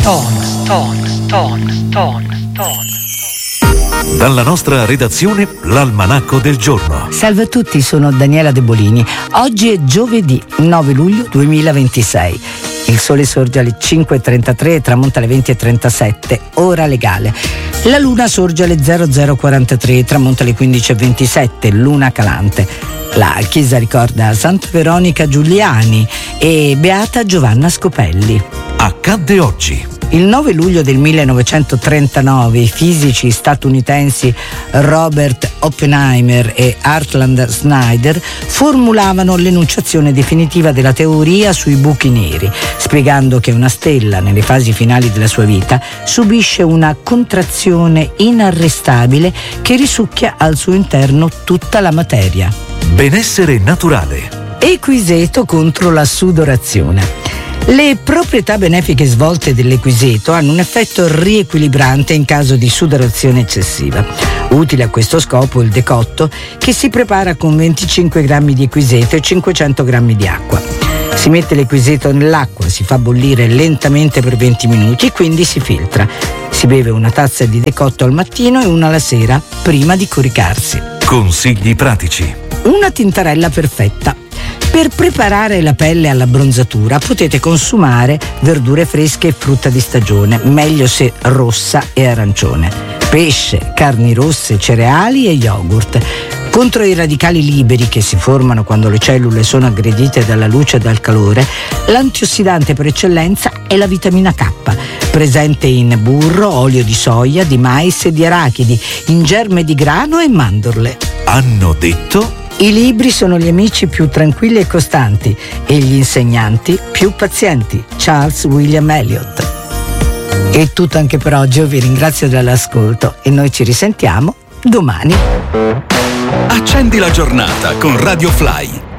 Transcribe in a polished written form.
Dalla nostra redazione, l'Almanacco del giorno. Salve a tutti, sono Daniela De Bolini. Oggi è giovedì 9 luglio 2026. Il sole sorge alle 5.33 e tramonta alle 20.37, ora legale. La luna sorge alle 00.43 e tramonta alle 15.27, luna calante. La chiesa ricorda Santa Veronica Giuliani e Beata Giovanna Scopelli. Accadde oggi. Il 9 luglio del 1939 i fisici statunitensi Robert Oppenheimer e Hartland Snyder formulavano l'enunciazione definitiva della teoria sui buchi neri, spiegando che una stella, nelle fasi finali della sua vita, subisce una contrazione inarrestabile che risucchia al suo interno tutta la materia. Benessere naturale. Equiseto contro la sudorazione. Le proprietà benefiche svolte dell'equiseto hanno un effetto riequilibrante in caso di sudorazione eccessiva. Utile a questo scopo il decotto, che si prepara con 25 grammi di equiseto e 500 grammi di acqua. Si mette l'equiseto nell'acqua, si fa bollire lentamente per 20 minuti e quindi si filtra. Si beve una tazza di decotto al mattino e una alla sera, prima di coricarsi. Consigli pratici. Una tintarella perfetta. Per preparare la pelle all'abbronzatura potete consumare verdure fresche e frutta di stagione, meglio se rossa e arancione, pesce, carni rosse, cereali e yogurt. Contro i radicali liberi che si formano quando le cellule sono aggredite dalla luce e dal calore, l'antiossidante per eccellenza è la vitamina K, presente in burro, olio di soia, di mais e di arachidi, in germe di grano e mandorle. Hanno detto... I libri sono gli amici più tranquilli e costanti e gli insegnanti più pazienti. Charles William Eliot. È tutto anche per oggi, io vi ringrazio dell'ascolto e noi ci risentiamo domani. Accendi la giornata con Radio Fly.